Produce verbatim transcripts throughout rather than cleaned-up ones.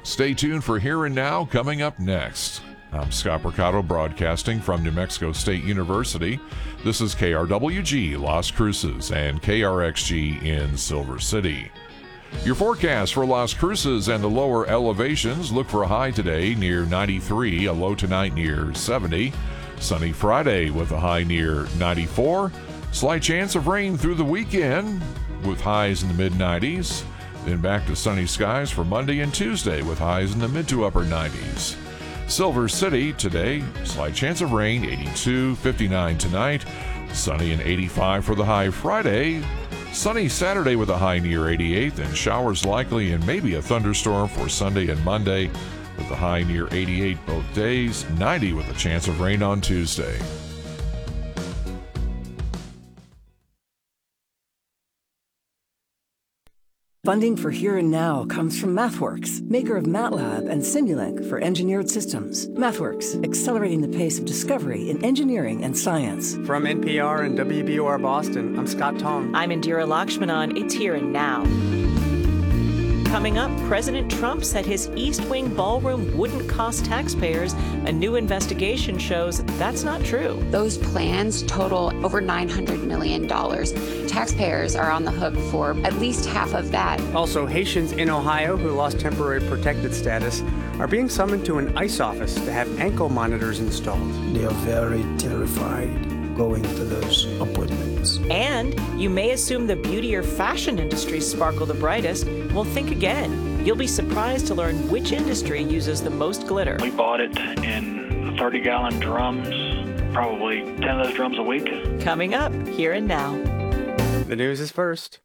Stay tuned for Here and Now coming up next. I'm Scott Mercado broadcasting from New Mexico State University. This is K R W G Las Cruces and K R X G in Silver City. Your forecast for Las Cruces and the lower elevations: look for a high today near ninety-three, a low tonight near seventy. Sunny Friday with a high near ninety-four. Slight chance of rain through the weekend with highs in the mid nineties. Then back to sunny skies for Monday and Tuesday with highs in the mid to upper nineties. Silver City today, slight chance of rain, eighty-two, fifty-nine tonight. Sunny and eighty-five for the high Friday. Sunny Saturday with a high near eighty-eight, and showers likely and maybe a thunderstorm for Sunday and Monday with a high near eighty-eight both days, ninety with a chance of rain on Tuesday. Funding for Here and Now comes from MathWorks, maker of MATLAB and Simulink for engineered systems. MathWorks, accelerating the pace of discovery in engineering and science. From N P R and W B O R Boston, I'm Scott Tong. I'm Indira Lakshmanan. It's Here and Now. Coming up, President Trump said his East Wing ballroom wouldn't cost taxpayers. A new investigation shows that's not true. Those plans total over nine hundred million dollars. Taxpayers are on the hook for at least half of that. Also, Haitians in Ohio who lost temporary protected status are being summoned to an ICE office to have ankle monitors installed. They are very terrified going to those appointments. And you may assume the beauty or fashion industries sparkle the brightest. Well, think again. You'll be surprised to learn which industry uses the most glitter. We bought it in thirty-gallon drums, probably ten of those drums a week. Coming up, Here and Now. The news is first.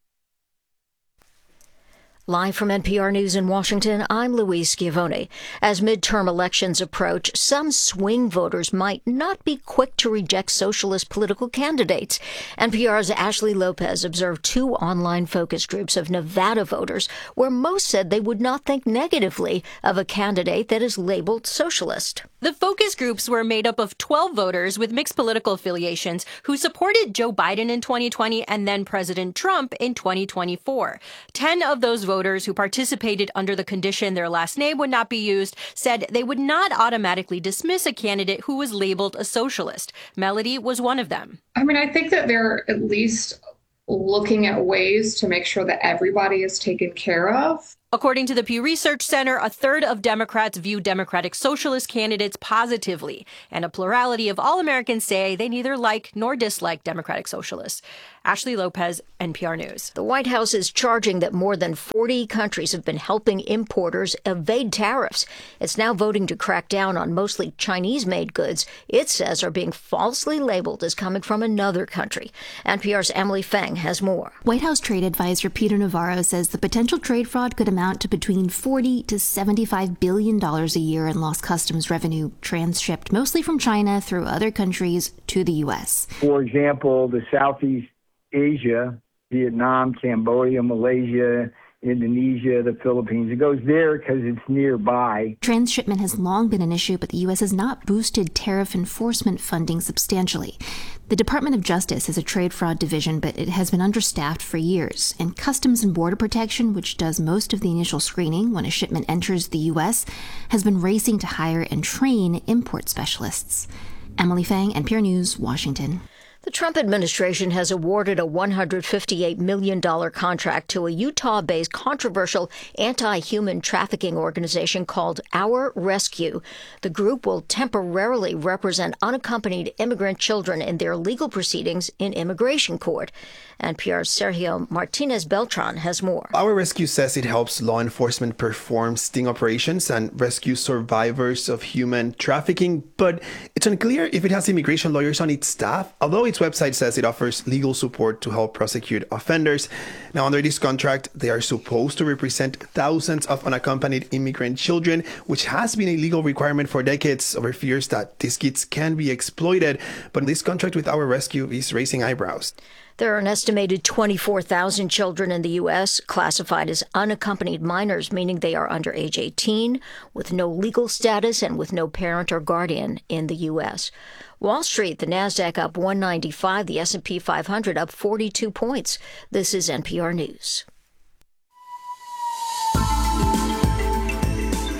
Live from N P R News in Washington, I'm Louise Schiavone. As midterm elections approach, some swing voters might not be quick to reject socialist political candidates. N P R's Ashley Lopez observed two online focus groups of Nevada voters where most said they would not think negatively of a candidate that is labeled socialist. The focus groups were made up of twelve voters with mixed political affiliations who supported Joe Biden in twenty twenty and then President Trump in twenty twenty-four. Ten of those voters who participated under the condition their last name would not be used said they would not automatically dismiss a candidate who was labeled a socialist. Melody was one of them. I mean, I think that they're at least looking at ways to make sure that everybody is taken care of. According to the Pew Research Center, a third of Democrats view Democratic Socialist candidates positively, and a plurality of all Americans say they neither like nor dislike Democratic Socialists. Ashley Lopez, N P R News. The White House is charging that more than forty countries have been helping importers evade tariffs. It's now voting to crack down on mostly Chinese-made goods it says are being falsely labeled as coming from another country. N P R's Emily Feng has more. White House trade advisor Peter Navarro says the potential trade fraud could amount to between forty to seventy-five billion dollars a year in lost customs revenue transshipped mostly from China through other countries to the U S. For example, the Southeast Asia, Vietnam, Cambodia, Malaysia, Indonesia, the Philippines. It goes there because it's nearby. Transshipment has long been an issue, but the U S has not boosted tariff enforcement funding substantially. The Department of Justice has a trade fraud division, but it has been understaffed for years. And Customs and Border Protection, which does most of the initial screening when a shipment enters the U S, has been racing to hire and train import specialists. Emily Feng, N P R News, Washington. The Trump administration has awarded a one hundred fifty-eight million dollars contract to a Utah-based controversial anti-human trafficking organization called Our Rescue. The group will temporarily represent unaccompanied immigrant children in their legal proceedings in immigration court. N P R's Sergio Martinez Beltran has more. Our Rescue says it helps law enforcement perform sting operations and rescue survivors of human trafficking, but it's unclear if it has immigration lawyers on its staff, although its website says it offers legal support to help prosecute offenders. Now, under this contract, they are supposed to represent thousands of unaccompanied immigrant children, which has been a legal requirement for decades over fears that these kids can be exploited. But this contract with Our Rescue is raising eyebrows. There are an estimated twenty-four thousand children in the U S classified as unaccompanied minors, meaning they are under age eighteen, with no legal status and with no parent or guardian in the U S. Wall Street, the Nasdaq up one ninety-five, the S and P five hundred up forty-two points. This is N P R News.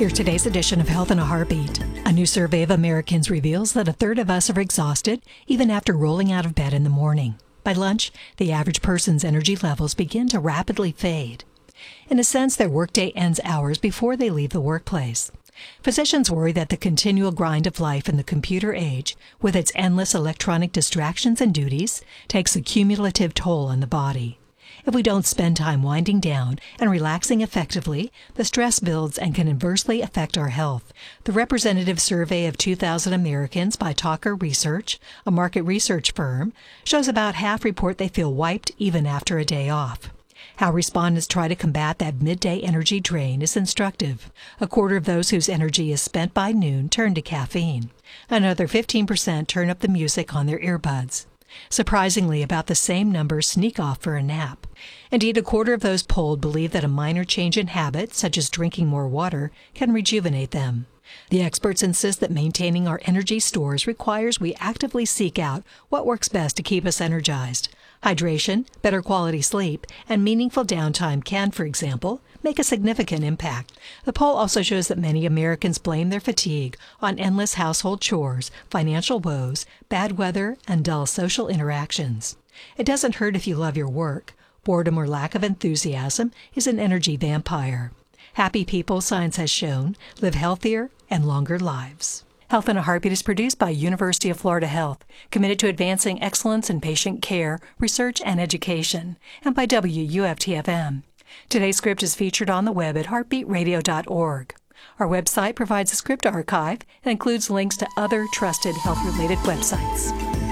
Here's today's edition of Health in a Heartbeat. A new survey of Americans reveals that a third of us are exhausted even after rolling out of bed in the morning. By lunch, the average person's energy levels begin to rapidly fade. In a sense, their workday ends hours before they leave the workplace. Physicians worry that the continual grind of life in the computer age, with its endless electronic distractions and duties, takes a cumulative toll on the body. If we don't spend time winding down and relaxing effectively, the stress builds and can adversely affect our health. The representative survey of two thousand Americans by Talker Research, a market research firm, shows about half report they feel wiped even after a day off. How respondents try to combat that midday energy drain is instructive. A quarter of those whose energy is spent by noon turn to caffeine. Another fifteen percent turn up the music on their earbuds. Surprisingly, about the same number sneak off for a nap. Indeed, a quarter of those polled believe that a minor change in habit, such as drinking more water, can rejuvenate them. The experts insist that maintaining our energy stores requires we actively seek out what works best to keep us energized. Hydration, better quality sleep, and meaningful downtime can, for example, make a significant impact. The poll also shows that many Americans blame their fatigue on endless household chores, financial woes, bad weather, and dull social interactions. It doesn't hurt if you love your work. Boredom or lack of enthusiasm is an energy vampire. Happy people, science has shown, live healthier and longer lives. Health in a Heartbeat is produced by University of Florida Health, committed to advancing excellence in patient care, research, and education, and by W U F T F M. Today's script is featured on the web at heartbeat radio dot org. Our website provides a script archive and includes links to other trusted health-related websites.